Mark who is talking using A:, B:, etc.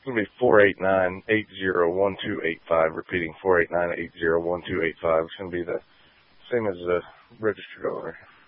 A: going to be 489-801285. Repeating, 489-801285. It's going to be the same as the registered owner.